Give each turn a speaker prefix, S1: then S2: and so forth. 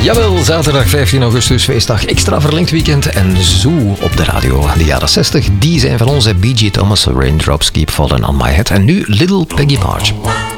S1: Jawel, zaterdag 15 augustus, feestdag, extra verlengd weekend en Zoo op de radio. De jaren 60, die zijn van onze B.G. Thomas, Raindrops Keep Falling on My Head. En nu Little Peggy March.